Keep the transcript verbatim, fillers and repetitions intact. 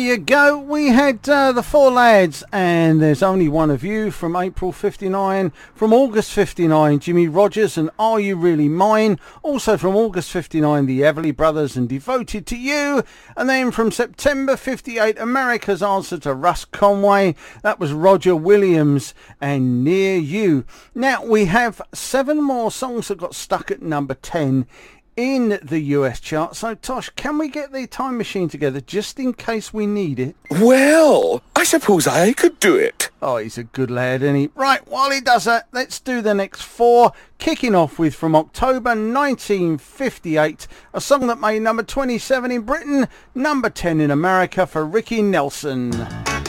You go. We had uh, the Four Lads and There's Only One of You from April fifty-nine. From August fifty-nine, Jimmy Rogers and Are You Really Mine. Also from August fifty-nine, the Everly Brothers and Devoted to You. And then from September fifty-eight, America's answer to Russ Conway. That was Roger Williams and Near You. Now we have seven more songs that got stuck at number ten in the U S chart. So Tosh, can we get the time machine together just in case we need it? Well, I suppose I could do it. Oh, he's a good lad, isn't he? Right, while he does that, let's do the next four, kicking off with from October nineteen fifty-eight, a song that made number twenty-seven in Britain, number ten in America for Ricky Nelson.